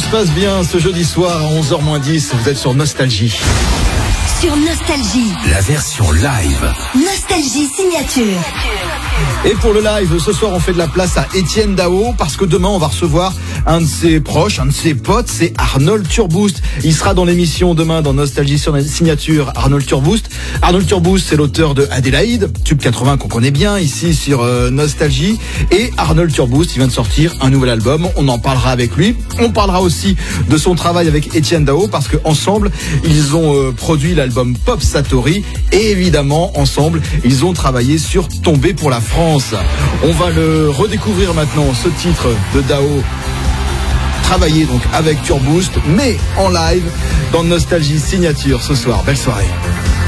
passe bien ce jeudi soir à 11h-10, vous êtes sur Nostalgie. Sur Nostalgie. La version live. Nostalgie signature. Et pour le live, ce soir, on fait de la place à Étienne Dao parce que demain, on va recevoir un de ses proches, un de ses potes, c'est Arnold Turboost. Il sera dans l'émission demain dans Nostalgie sur la signature Arnold Turboost. Arnold Turboost, c'est l'auteur de Adélaïde, Tube 80 qu'on connaît bien ici sur Nostalgie. Et Arnold Turboost, il vient de sortir un nouvel album. On en parlera avec lui. On parlera aussi de son travail avec Étienne Dao parce qu'ensemble, ils ont produit l'album Pop Satori. Et évidemment, ensemble, ils ont travaillé sur Tomber pour la France. On va le redécouvrir maintenant, ce titre de Dao, travaillé donc avec Turboost, mais en live dans Nostalgie Signature ce soir. Belle soirée.